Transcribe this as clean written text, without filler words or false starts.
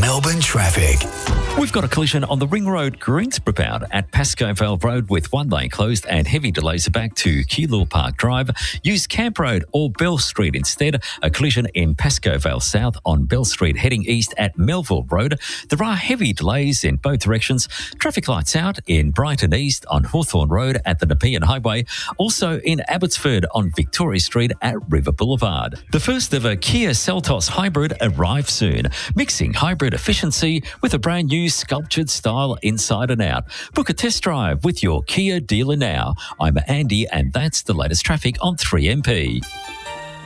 Melbourne traffic. We've got a collision on the Ring Road, Greensboro bound at Pascoe Vale Road with one lane closed and heavy delays back to Keilor Park Drive. Use Camp Road or Bell Street instead. A collision in Pascoe Vale South on Bell Street heading east at Melville Road. There are heavy delays in both directions. Traffic lights out in Brighton East on Hawthorne Road at the Nepean Highway. Also in Abbotsford on Victoria Street at River Boulevard. The first ever Kia Seltos Hybrid arrives soon, mixing hybrid efficiency with a brand new sculptured style inside and out. Book a test drive with your Kia dealer now. I'm Andy and that's the latest traffic on 3MP.